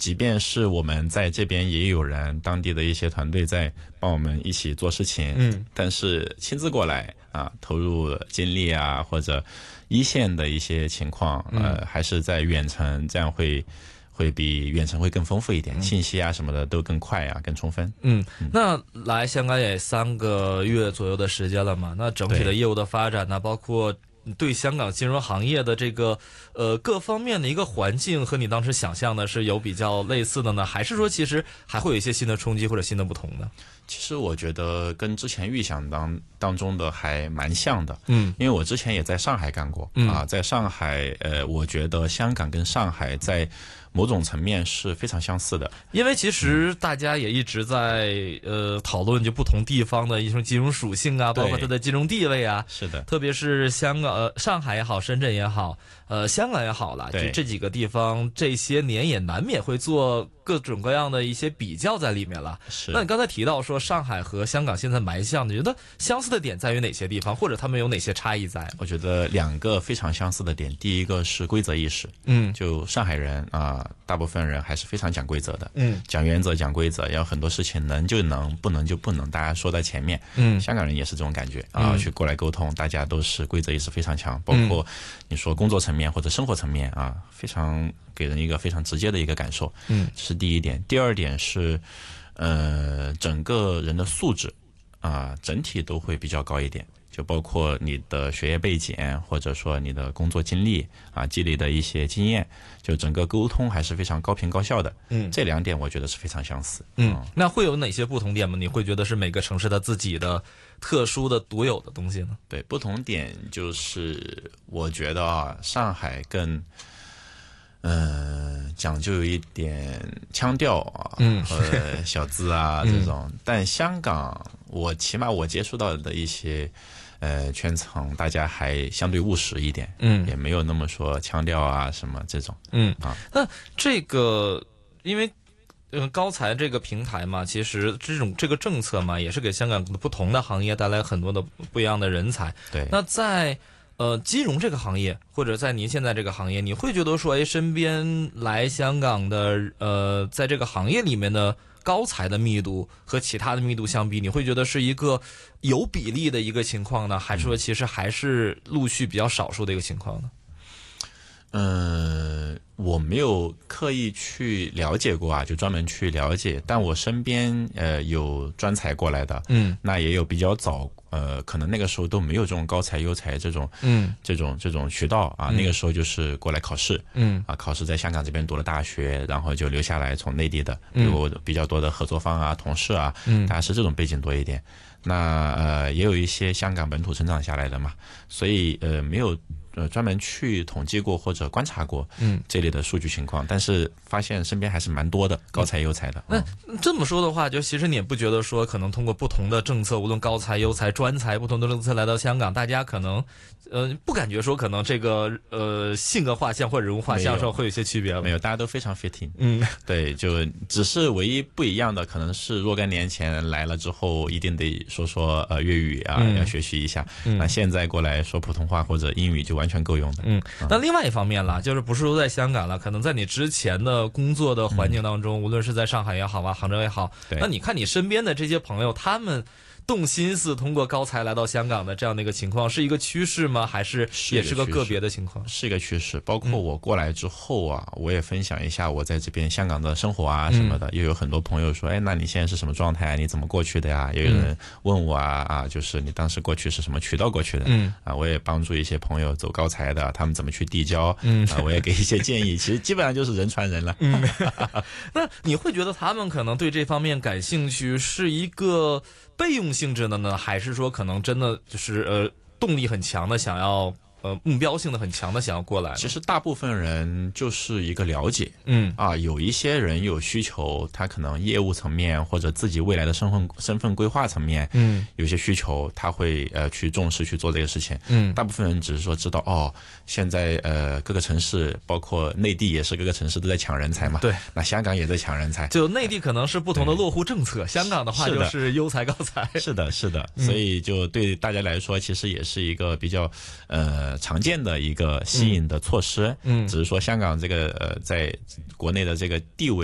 即便是我们在这边也有人当地的一些团队在帮我们一起做事情，但是亲自过来啊，投入精力啊，或者一线的一些情况，还是在远程，这样会比远程会更丰富一点，信息啊什么的都更快啊，更充分。 那来香港也3个月左右的时间了嘛，那整体的业务的发展呢，包括对香港金融行业的这个各方面的一个环境和你当时想象的是有比较类似的呢，还是说其实还会有一些新的冲击或者新的不同呢？ 其实我觉得跟之前预想当中的还蛮像的，因为我之前也在上海干过，在上海，我觉得香港跟上海在某种层面是非常相似的， 因为其实大家也一直在讨论就不同地方的一种金融属性啊，包括它的金融地位啊， 是的， 特别是香港、上海也好，深圳也好，香港也好了，就这几个地方这些年也难免会做各种各样的一些比较在里面了。 是。 那你刚才提到说上海和香港现在蛮像的，你觉得相似的点在于哪些地方，或者他们有哪些差异在？ 我觉得2个非常相似的点，第一个是规则意识，就上海人啊，大部分人还是非常讲规则的，讲原则讲规则，要很多事情能就能，不能就不能，大家说在前面，香港人也是这种感觉啊，去过来沟通，大家都是规则意识非常强，包括你说工作层面或者生活层面啊，非常给人一个非常直接的一个感受，这是第一点。第二点是整个人的素质啊，整体都会比较高一点，就包括你的学业背景，或者说你的工作经历啊，积累的一些经验，就整个沟通还是非常高频高效的。这2点我觉得是非常相似。 那会有哪些不同点吗？你会觉得是每个城市它自己的特殊的独有的东西呢？ 对，不同点就是我觉得啊，上海更讲究一点腔调啊，和小资啊这种，但香港起码我接触到的一些圈层，大家还相对务实一点，也没有那么说腔调啊什么这种， 那这个因为高才这个平台嘛，其实这个政策嘛，也是给香港不同的行业带来很多的不一样的人才。 对， 那在金融这个行业，或者在您现在这个行业，你会觉得说，身边来香港的在这个行业里面的高才的密度和其他的密度相比，你会觉得是一个有比例的一个情况呢，还是说其实还是陆续比较少数的一个情况呢？ 我没有刻意去了解过啊，就专门去了解，但我身边有专才过来的，那也有比较早，可能那个时候都没有这种高才优才这种渠道啊，那个时候就是过来考试，考试在香港这边读了大学，然后就留下来，从内地的，比如比较多的合作方啊、同事啊，大家是这种背景多一点。那也有一些香港本土成长下来的嘛，所以没有专门去统计过或者观察过这类的数据情况，但是发现身边还是蛮多的高才优才的。 那这么说的话，就其实你也不觉得说，可能通过不同的政策，无论高才优才专才不同的政策来到香港，大家可能不感觉说可能这个性格画像或者人物画像上会有一些区别吗？ 没有，大家都非常 fitting。对，就只是唯一不一样的可能是若干年前来了之后一定得说粤语啊，要学习一下。那现在过来说普通话或者英语就完全够用的。 那另外一方面啦，就是不是说在香港了，可能在你之前的工作的环境当中，无论是在上海也好啊，杭州也好，那你看你身边的这些朋友，他们动心思通过高才来到香港的这样的一个情况，是一个趋势吗？还是也是个个别的情况？ 是一个趋势。包括我过来之后啊，我也分享一下我在这边香港的生活啊什么的，又有很多朋友说，那你现在是什么状态啊？你怎么过去的呀？也有人问我就是你当时过去是什么渠道过去的？我也帮助一些朋友走高才的，他们怎么去递交，我也给一些建议。其实基本上就是人传人了。 那你会觉得他们可能对这方面感兴趣是一个备用性质的呢，还是说可能真的就是动力很强的想要目标性的很强的想要过来？ 其实大部分人就是一个了解，有一些人有需求，他可能业务层面或者自己未来的身份规划层面，有些需求他会去重视去做这个事情。大部分人只是说知道现在各个城市，包括内地也是各个城市都在抢人才嘛。 对， 那香港也在抢人才。 就内地可能是不同的落户政策，香港的话就是优才高才。 是的，是的。所以就对大家来说，其实也是一个比较常见的一个吸引的措施。只是说香港这个在国内的这个地位